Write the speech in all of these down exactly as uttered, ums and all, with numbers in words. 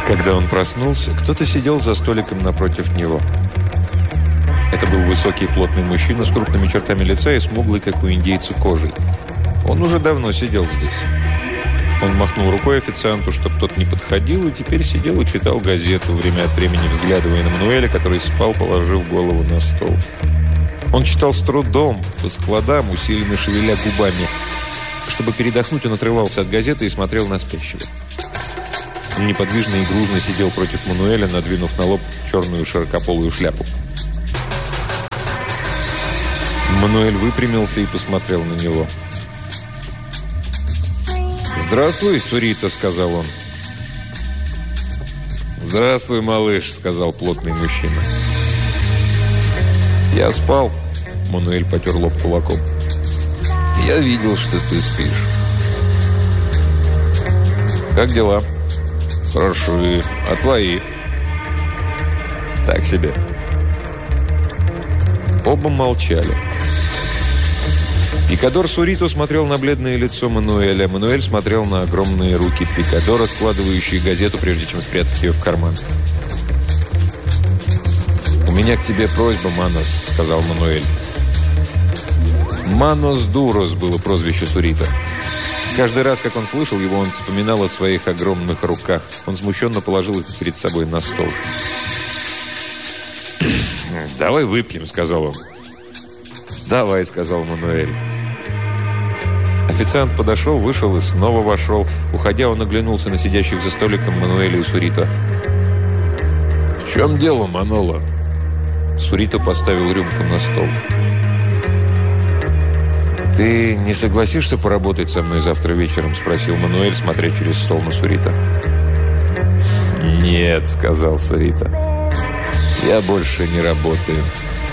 Когда он проснулся, кто-то сидел за столиком напротив него. Это был высокий плотный мужчина с крупными чертами лица и смуглой, как у индейца, кожей. Он уже давно сидел здесь. Он махнул рукой официанту, чтобы тот не подходил, и теперь сидел и читал газету, время от времени взглядывая на Мануэля, который спал, положив голову на стол. Он читал с трудом, по складам, усиленно шевеля губами. Чтобы передохнуть, он отрывался от газеты и смотрел на спящего. Он неподвижно и грузно сидел против Мануэля, надвинув на лоб черную широкополую шляпу. Мануэль выпрямился и посмотрел на него. «Здравствуй, Сурито», — сказал он. «Здравствуй, малыш», — сказал плотный мужчина. «Я спал», — Мануэль потер лоб кулаком. «Я видел, что ты спишь». «Как дела?» «Хороши. А твои?» «Так себе». Оба молчали. Пикадор Сурито смотрел на бледное лицо Мануэля. Мануэль смотрел на огромные руки Пикадора, складывающие газету, прежде чем спрятать ее в карман. «У меня к тебе просьба, Манос», — сказал Мануэль. «Манос Дурос» было прозвище Сурито. Каждый раз, как он слышал его, он вспоминал о своих огромных руках. Он смущенно положил их перед собой на стол. «Давай выпьем», — сказал он. «Давай», — сказал Мануэль. Официант подошел, вышел и снова вошел. Уходя, он оглянулся на сидящих за столиком Мануэля и Сурито. «В чем дело, Маноло?» Сурито поставил рюмку на стол. «Ты не согласишься поработать со мной завтра вечером?» — спросил Мануэль, смотря через стол на Сурито. «Нет», — сказал Сурито. «Я больше не работаю».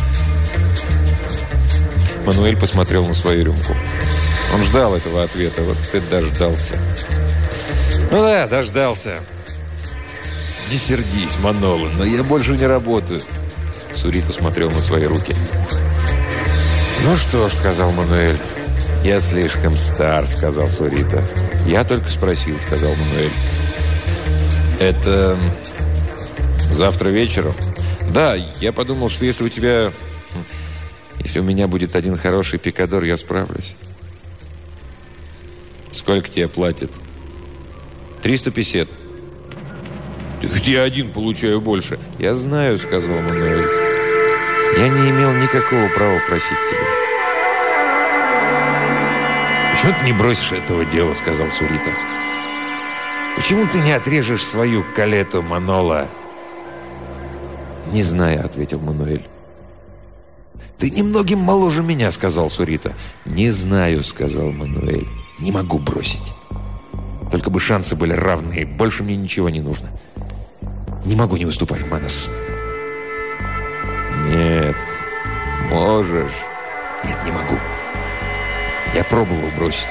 Мануэль посмотрел на свою рюмку. Он ждал этого ответа. Вот ты дождался. «Ну да, дождался». «Не сердись, Маноло, но я больше не работаю». Сурито смотрел на свои руки. «Ну что ж», — сказал Мануэль. «Я слишком стар», — сказал Сурито. «Я только спросил», — сказал Мануэль. «Это завтра вечером?» «Да, я подумал, что если у тебя... Если у меня будет один хороший пикадор, я справлюсь». «Сколько тебе платят?» «Триста пятьдесят». «Так я один получаю больше». «Я знаю», — сказал Мануэль. «Я не имел никакого права просить тебя». «Почему ты не бросишь этого дела?» — сказал Сурито. «Почему ты не отрежешь свою калету, Маноло?» «Не знаю», — ответил Мануэль. «Ты немногим моложе меня», — сказал Сурито. «Не знаю», — сказал Мануэль. «Не могу бросить. Только бы шансы были равные. Больше мне ничего не нужно. Не могу не выступать, Манос». «Нет, можешь». «Нет, не могу. Я пробовал бросить».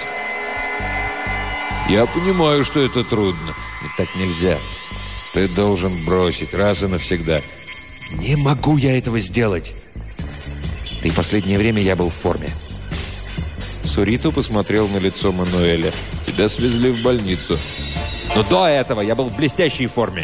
«Я понимаю, что это трудно. Но так нельзя. Ты должен бросить раз и навсегда». «Не могу я этого сделать. Да и последнее время я был в форме». Сурито посмотрел на лицо Мануэля. «Тебя свезли в больницу». «Но до этого я был в блестящей форме».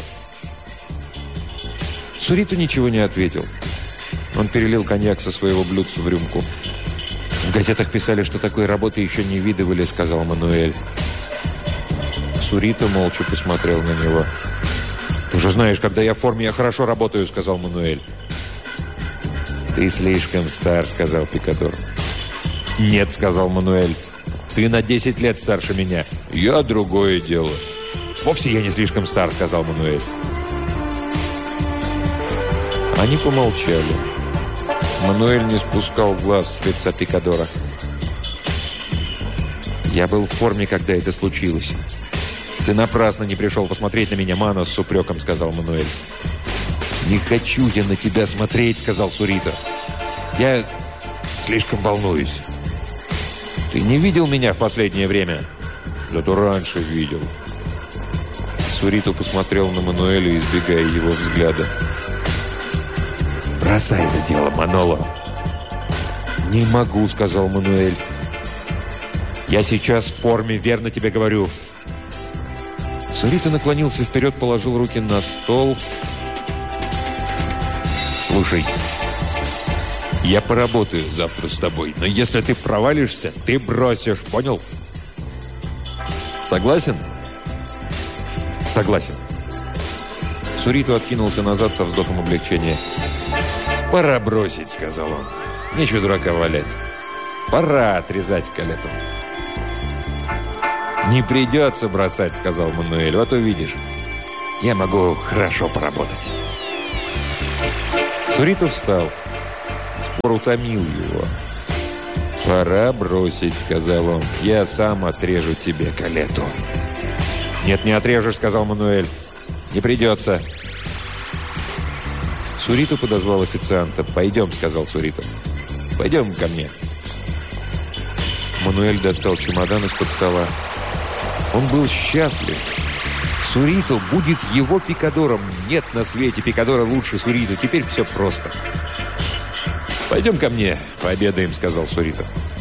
Сурито ничего не ответил. Он перелил коньяк со своего блюдца в рюмку. «В газетах писали, что такой работы еще не видывали», — сказал Мануэль. Сурито молча посмотрел на него. «Ты уже знаешь, когда я в форме, я хорошо работаю», — сказал Мануэль. «Ты слишком стар», — сказал Пикадор. «Нет», — сказал Мануэль. «Ты на десять лет старше меня. Я другое дело». «Вовсе я не слишком стар», — сказал Мануэль. Они помолчали. Мануэль не спускал глаз с лица Пикадора. «Я был в форме, когда это случилось. Ты напрасно не пришел посмотреть на меня, Манос, с упреком», — сказал Мануэль. «Не хочу я на тебя смотреть», — сказал Сурито. «Я слишком волнуюсь». «Ты не видел меня в последнее время?» «Зато раньше видел». Сурито посмотрел на Мануэля, избегая его взгляда. «Бросай это дело, Маноло». «Не могу», — сказал Мануэль. «Я сейчас в форме, верно тебе говорю». Сурито наклонился вперед, положил руки на стол. «Слушай, я поработаю завтра с тобой, но если ты провалишься, ты бросишь, понял? Согласен?» «Согласен». Сурито откинулся назад со вздохом облегчения. «Пора бросить», — сказал он. «Нечего дурака валять. Пора отрезать Калету». «Не придется бросать», — сказал Мануэль. «Вот увидишь. Я могу хорошо поработать». Сурито встал. Спор утомил его. «Пора бросить», — сказал он. «Я сам отрежу тебе Калету». «Нет, не отрежешь», — сказал Мануэль. «Не придется». Сурито подозвал официанта. «Пойдем», — сказал Сурито. «Пойдем ко мне». Мануэль достал чемодан из-под стола. Он был счастлив. Сурито будет его пикадором. Нет на свете пикадора лучше Сурито. Теперь все просто. «Пойдем ко мне, пообедаем», — сказал Сурито.